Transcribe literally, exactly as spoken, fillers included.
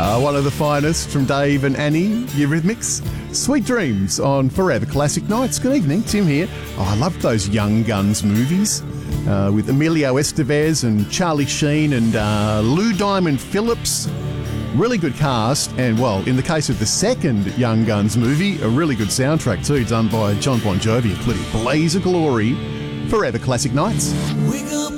Uh, one of the finest from Dave and Annie, Eurythmics. Sweet Dreams on Forever Classic Nights. Good evening, Tim here. Oh, I loved those Young Guns movies uh, with Emilio Estevez and Charlie Sheen and uh, Lou Diamond Phillips. Really good cast, and well, in the case of the second Young Guns movie, a really good soundtrack too, done by John Bon Jovi, including Blaze of Glory. Forever Classic Nights. Wake up.